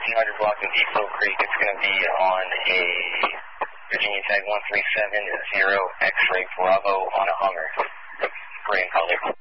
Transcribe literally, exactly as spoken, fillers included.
thirteen hundred block in Depot Creek. It's going to be on a Virginia tag one three seven zero X-ray Bravo on a Hummer. Gray in color.